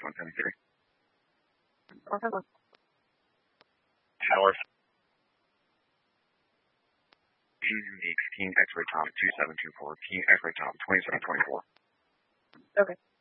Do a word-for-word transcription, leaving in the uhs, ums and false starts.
one seventy-three. Okay. Tower. Unique King X-ray Tom two seven two four, King X-ray Tom twenty-seven twenty-four. Okay.